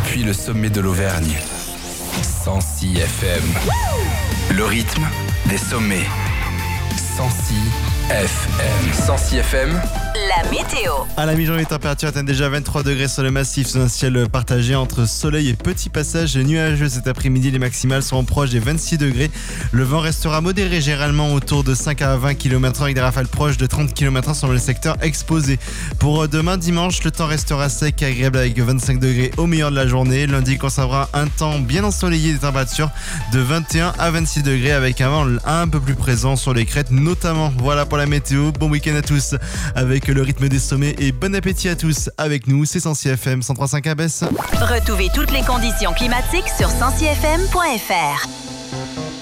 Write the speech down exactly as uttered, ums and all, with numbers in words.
depuis le sommet de l'Auvergne. cent six F M. Le rythme des sommets. cent six F M. cent six F M. La météo. À la mi-journée, les températures atteignent déjà vingt-trois degrés sur le massif, sous un ciel partagé entre soleil et petits passages nuageux. Cet après-midi, les maximales seront proches des vingt-six degrés. Le vent restera modéré, généralement autour de cinq à vingt kilomètres heure, avec des rafales proches de trente kilomètres heure sur le secteur exposé. Pour demain dimanche, le temps restera sec et agréable avec vingt-cinq degrés au meilleur de la journée. Lundi, il conservera un temps bien ensoleillé, des températures de vingt et un à vingt-six degrés, avec un vent un peu plus présent sur les crêtes notamment. Voilà pour la météo. Bon week-end à tous avec le rythme des sommets et bon appétit à tous avec nous. C'est cent six F M cent trois virgule cinq à Besse. Retrouvez toutes les conditions climatiques sur cent six F M point F R.